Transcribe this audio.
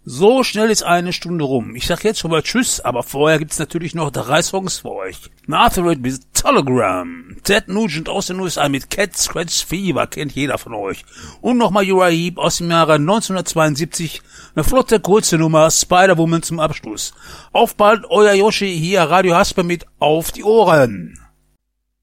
So schnell ist eine Stunde rum. Ich sag jetzt schon mal Tschüss, aber vorher gibt's natürlich noch 3 Songs für euch. Martha mit Telegram, Ted Nugent aus den USA mit Cat Scratch Fever, kennt jeder von euch. Und nochmal Uriah Heep aus dem Jahre 1972, eine flotte, kurze Nummer, Spider-Woman zum Abschluss. Auf bald, euer Yoshi, hier Radio Hasper mit Auf die Ohren.